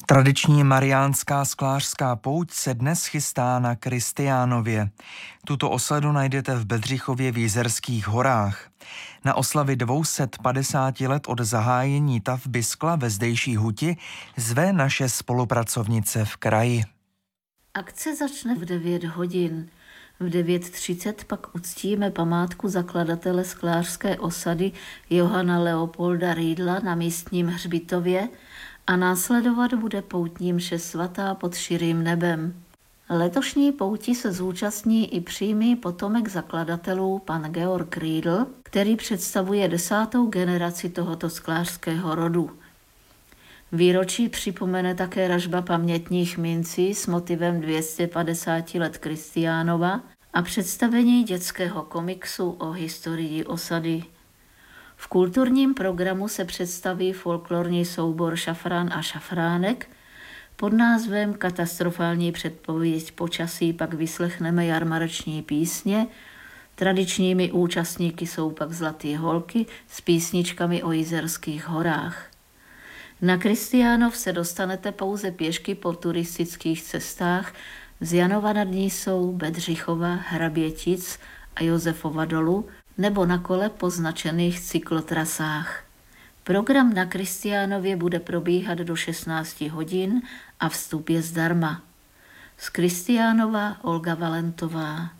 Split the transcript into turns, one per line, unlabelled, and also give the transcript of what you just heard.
Tradiční mariánská sklářská pouť se dnes chystá na Kristiánově. Tuto osadu najdete v Bedřichově v Jizerských horách. Na oslavy 250 let od zahájení tavby skla ve zdejší huti zve naše spolupracovnice v kraji.
Akce začne v 9 hodin. V 9:30 pak uctíme památku zakladatele sklářské osady Johana Leopolda Riedla na místním hřbitově a následovat bude poutní mše svatá pod širým nebem. Letošní pouti se zúčastní i přímý potomek zakladatelů pan Georg Riedl, který představuje 10. generaci tohoto sklářského rodu. Výročí připomene také ražba pamětních mincí s motivem 250 let Kristiánova a představení dětského komiksu o historii osady. V kulturním programu se představí folklorní soubor Šafrán a šafránek, pod názvem Katastrofální předpověď počasí pak vyslechneme jarmarční písně, tradičními účastníky jsou pak Zlatý holky s písničkami o Jizerských horách. Na Kristiánov se dostanete pouze pěšky po turistických cestách z Janova nad Nisou, Bedřichova, Hrabětic a Josefova dolu nebo na kole po značených cyklotrasách. Program na Kristiánově bude probíhat do 16 hodin a vstup je zdarma. Z Kristiánova Olga Valentová.